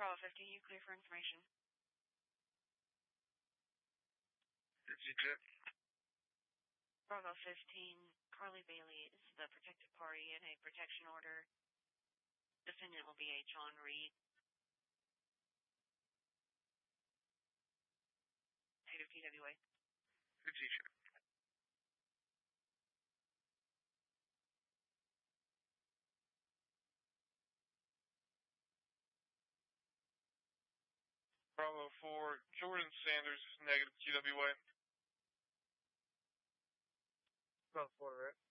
Bravo 50, you clear for information. Bravo 15, Carly Bailey is the protected party in a protection order. Defendant will be a John Reed. Native TWA. Good teacher. Bravo 4, Jordan Sanders, negative TWA. Bravo 4, right?